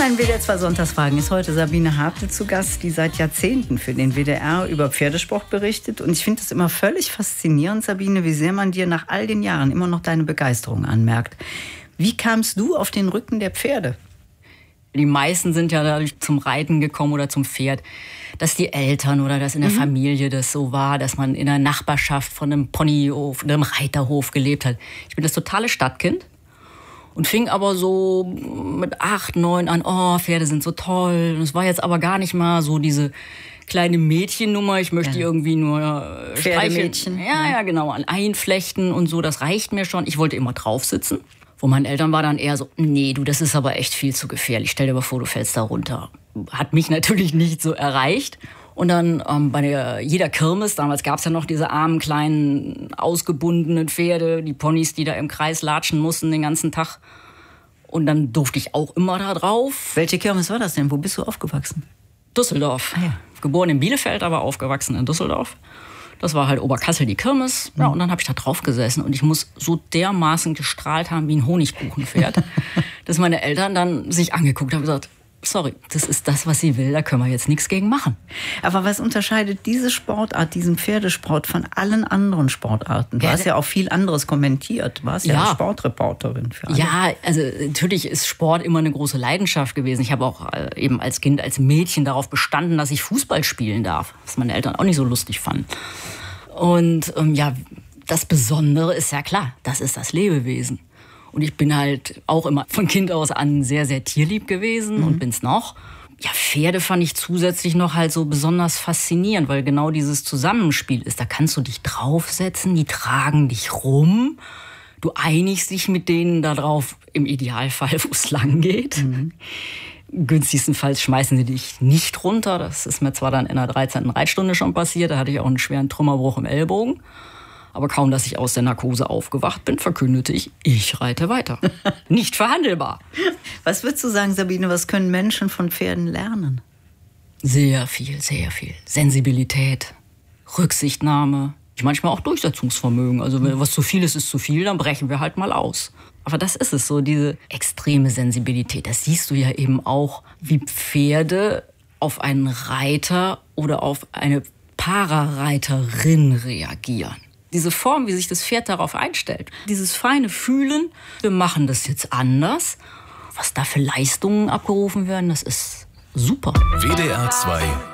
meinen WDR 2 Sonntagsfragen ist heute Sabine Hartl zu Gast, die seit Jahrzehnten für den WDR über Pferdesport berichtet. Und ich finde es immer völlig faszinierend, Sabine, wie sehr man dir nach all den Jahren immer noch deine Begeisterung anmerkt. Wie kamst du auf den Rücken der Pferde? Die meisten sind ja dadurch zum Reiten gekommen oder zum Pferd, dass die Eltern oder dass in der Familie das so war, dass man in der Nachbarschaft von einem Ponyhof, einem Reiterhof gelebt hat. Ich bin das totale Stadtkind und fing aber so mit 8, 9 an, oh, Pferde sind so toll. Und es war jetzt aber gar nicht mal so diese kleine Mädchennummer, ich möchte irgendwie nur Pferdemädchen. Ja, genau, einflechten und so, das reicht mir schon. Ich wollte immer drauf sitzen. Von meinen Eltern war dann eher so, nee, du, das ist aber echt viel zu gefährlich. Stell dir mal vor, du fällst da runter. Hat mich natürlich nicht so erreicht. Und dann bei jeder Kirmes, damals gab es ja noch diese armen, kleinen, ausgebundenen Pferde, die Ponys, die da im Kreis latschen mussten den ganzen Tag. Und dann durfte ich auch immer da drauf. Welche Kirmes war das denn? Wo bist du aufgewachsen? Düsseldorf. Ah, ja. Geboren in Bielefeld, aber aufgewachsen in Düsseldorf. Das war halt Oberkassel, die Kirmes. Ja, und dann habe ich da drauf gesessen und ich muss so dermaßen gestrahlt haben wie ein Honigkuchenpferd, dass meine Eltern dann sich angeguckt haben und gesagt, sorry, das ist das, was sie will, da können wir jetzt nichts gegen machen. Aber was unterscheidet diese Sportart, diesen Pferdesport von allen anderen Sportarten? Du hast ja auch viel anderes kommentiert. Du warst ja Sportreporterin für alle. Ja, also natürlich ist Sport immer eine große Leidenschaft gewesen. Ich habe auch eben als Kind, als Mädchen darauf bestanden, dass ich Fußball spielen darf, was meine Eltern auch nicht so lustig fanden. Und das Besondere ist ja klar, das ist das Lebewesen. Und ich bin halt auch immer von Kind aus an sehr, sehr tierlieb gewesen und bin's noch. Ja, Pferde fand ich zusätzlich noch halt so besonders faszinierend, weil genau dieses Zusammenspiel ist. Da kannst du dich draufsetzen, die tragen dich rum. Du einigst dich mit denen da drauf, im Idealfall, wo es lang geht. Günstigstenfalls schmeißen sie dich nicht runter. Das ist mir zwar dann in der 13. Reitstunde schon passiert, da hatte ich auch einen schweren Trümmerbruch im Ellbogen. Aber kaum, dass ich aus der Narkose aufgewacht bin, verkündete ich reite weiter. Nicht verhandelbar. Was würdest du sagen, Sabine, was können Menschen von Pferden lernen? Sehr viel, sehr viel. Sensibilität, Rücksichtnahme, manchmal auch Durchsetzungsvermögen. Also wenn was zu viel ist zu viel, dann brechen wir halt mal aus. Aber das ist es so, diese extreme Sensibilität. Das siehst du ja eben auch, wie Pferde auf einen Reiter oder auf eine Parareiterin reagieren. Diese Form, wie sich das Pferd darauf einstellt, dieses feine Fühlen, wir machen das jetzt anders. Was da für Leistungen abgerufen werden, das ist super. WDR 2